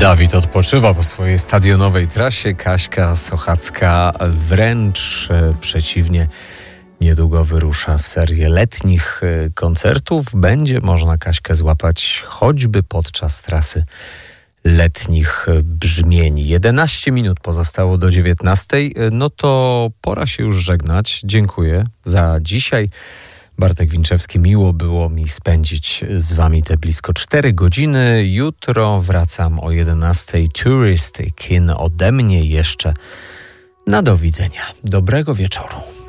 Dawid odpoczywa po swojej stadionowej trasie. Kaśka Sochacka wręcz przeciwnie, niedługo wyrusza w serię letnich koncertów. Będzie można Kaśkę złapać choćby podczas trasy letnich brzmień. 11 minut pozostało do 19. No to pora się już żegnać. Dziękuję za dzisiaj. Bartek Winczewski, miło było mi spędzić z wami te blisko 4 godziny. Jutro wracam o 11. Touristic ode mnie jeszcze. Na do widzenia. Dobrego wieczoru.